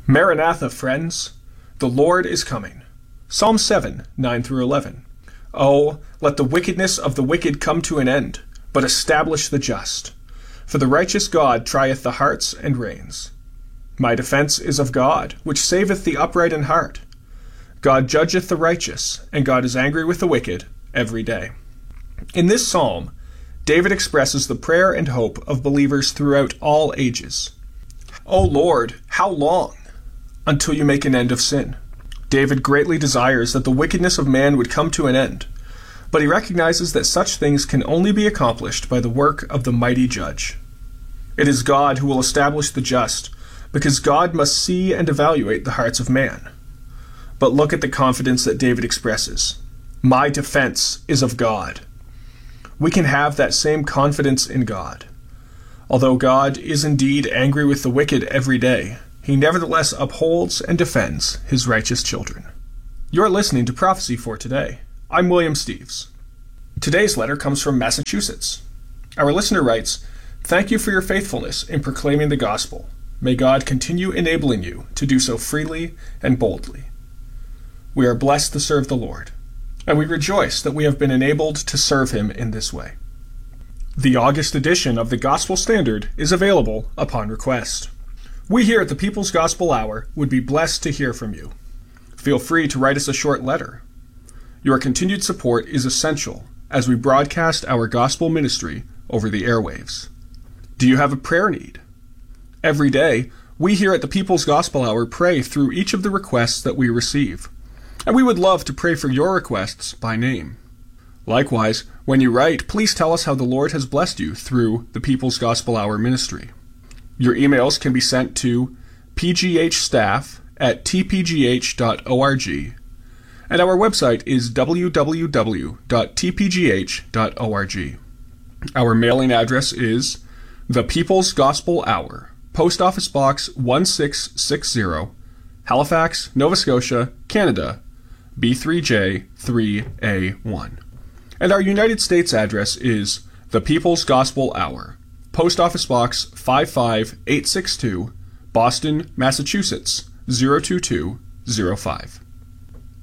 Maranatha, friends! The Lord is coming. Psalm 7, 9 through 11. Oh, let the wickedness of the wicked come to an end, but establish the just. For the righteous God trieth the hearts and reins. My defense is of God, which saveth the upright in heart. God judgeth the righteous, and God is angry with the wicked every day. In this psalm, David expresses the prayer and hope of believers throughout all ages. O Lord, how long? Until you make an end of sin. David greatly desires that the wickedness of man would come to an end, but he recognizes that such things can only be accomplished by the work of the mighty judge. It is God who will establish the just, because God must see and evaluate the hearts of man. But look at the confidence that David expresses. My defense is of God. We can have that same confidence in God. Although God is indeed angry with the wicked every day, he nevertheless upholds and defends his righteous children. You're listening to Prophecy for Today. I'm William Steves. Today's letter comes from Massachusetts. Our listener writes, "Thank you for your faithfulness in proclaiming the gospel. May God continue enabling you to do so freely and boldly. We are blessed to serve the Lord, and we rejoice that we have been enabled to serve him in this way." The August edition of the Gospel Standard is available upon request. We here at the People's Gospel Hour would be blessed to hear from you. Feel free to write us a short letter. Your continued support is essential as we broadcast our gospel ministry over the airwaves. Do you have a prayer need? Every day, we here at the People's Gospel Hour pray through each of the requests that we receive, and we would love to pray for your requests by name. Likewise, when you write, please tell us how the Lord has blessed you through the People's Gospel Hour ministry. Your emails can be sent to pghstaff@tpgh.org, and our website is www.tpgh.org. Our mailing address is The People's Gospel Hour, Post Office Box 1660, Halifax, Nova Scotia, Canada, B3J3A1. And our United States address is The People's Gospel Hour, Post Office Box 55862, Boston, Massachusetts, 02205.